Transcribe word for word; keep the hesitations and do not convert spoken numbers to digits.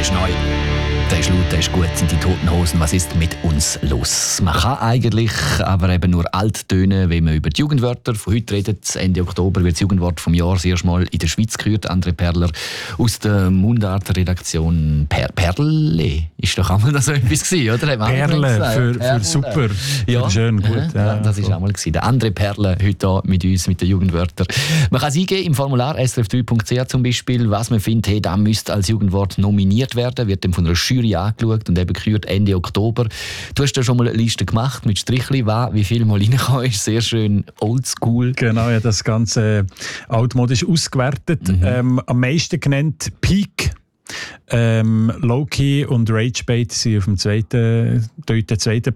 ist neu. Der ist laut, der ist gut, sind die Toten Hosen. Was ist mit uns los? Man kann eigentlich aber eben nur alt tönen, wenn man über die Jugendwörter von heute redet. Ende Oktober wird das Jugendwort vom Jahr das erste Mal in der Schweiz gekürt. André Perler aus der Mundart-Redaktion per Perle. Ist doch einmal so etwas gewesen, oder? Perle für, für Perle. super. Ja, für schön, gut. Ja, ja, das war einmal gewesen. Der André Perle heute hier mit uns, mit den Jugendwörtern. Man kann es eingeben im Formular s r f drei punkt c h zum Beispiel, was man findet, hey, das müsste als Jugendwort nominiert werden, wird dann von einer Jury angeschaut und eben gekürt Ende Oktober. Du hast ja schon mal eine Liste gemacht mit Strichli, wie viel mal reingekommen ist. Sehr schön oldschool. Genau, ja, das Ganze altmodisch ausgewertet. Mhm. Ähm, am meisten genannt Peak. Ähm, Loki und Ragebait sind auf dem zweiten, zweiten